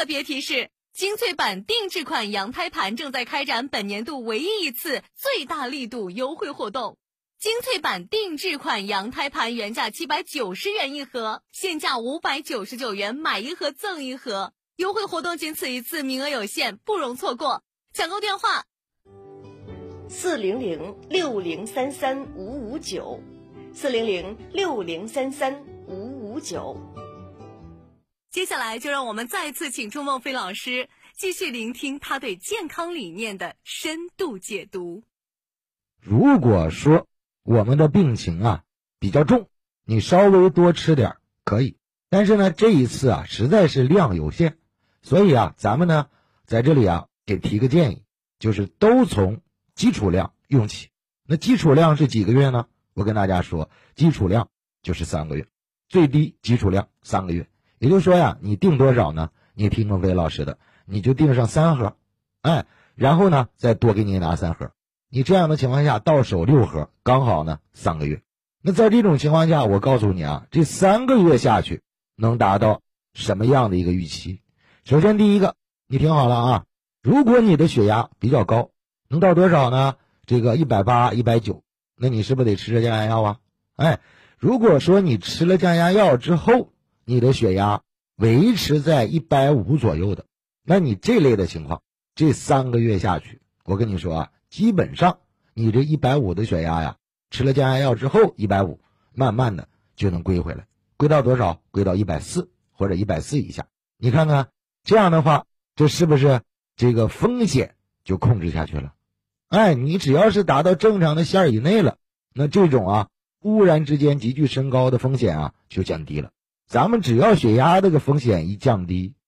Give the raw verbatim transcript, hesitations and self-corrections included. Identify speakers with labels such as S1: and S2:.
S1: 特别提示：精粹版定制款羊胎盘正在开展本年度唯一一次最大力度优惠活动。精粹版定制款羊胎盘原价七百九十元一盒，现价五百九十九元，买一盒赠一盒。优惠活动仅此一次，名额有限，不容错过。抢购电话：
S2: 四零零六零三三五五九，四零零六零三三五五九。
S1: 接下来就让我们再次请出孟非老师，继续聆听他对健康理念的深度解读。
S3: 如果说我们的病情啊比较重，你稍微多吃点可以，但是呢这一次啊实在是量有限，所以啊咱们呢在这里啊给提个建议，就是都从基础量用起。那基础量是几个月呢？我跟大家说，基础量就是三个月，最低基础量三个月。也就是说呀，你定多少呢？你听孟非老师的，你就定上三盒，哎，然后呢再多给你拿三盒。你这样的情况下到手六盒，刚好呢三个月。那在这种情况下，我告诉你啊，这三个月下去能达到什么样的一个预期？首先第一个，你听好了啊，如果你的血压比较高，能到多少呢？这个一百八、一百九，那你是不是得吃着降压药啊？哎，如果说你吃了降压药之后，你的血压维持在一百五左右的，那你这类的情况，这三个月下去，我跟你说啊，基本上你这一百五的血压呀，吃了降压药之后一百五，慢慢的就能归回来，归到多少？归到一百四或者一百四以下。你看看这样的话，这是不是这个风险就控制下去了？哎，你只要是达到正常的线儿以内了，那这种啊忽然之间急剧升高的风险啊就降低了。咱们只要血压这个风险一降低，